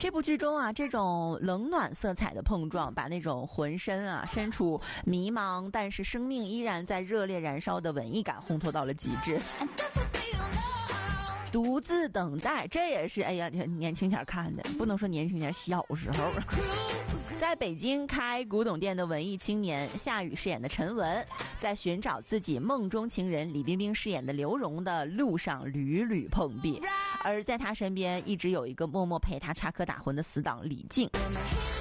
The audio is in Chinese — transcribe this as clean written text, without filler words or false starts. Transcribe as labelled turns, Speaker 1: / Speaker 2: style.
Speaker 1: 这部剧中啊，这种冷暖色彩的碰撞，把那种浑身啊身处迷茫，但是生命依然在热烈燃烧的文艺感烘托到了极致。独自等待，这也是哎呀年轻点看的，不能说年轻点，小时候。在北京开古董店的文艺青年夏雨饰演的陈文，在寻找自己梦中情人李冰冰饰演的刘荣的路上屡屡碰壁，而在他身边一直有一个默默陪他插科打诨的死党李静。